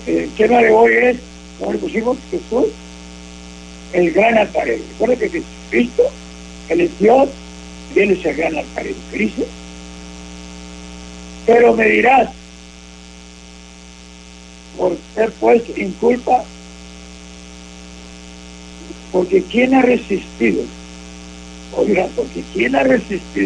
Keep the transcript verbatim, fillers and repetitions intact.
el tema de hoy es, como le pusimos, Jesús, el gran alfarero. Recuerda que Jesucristo eligió, viene ese gran alfarero. ¿Qué dice? Pero me dirás, por ser pues inculpa, porque ¿quién ha resistido? Oiga, porque ¿quién ha resistido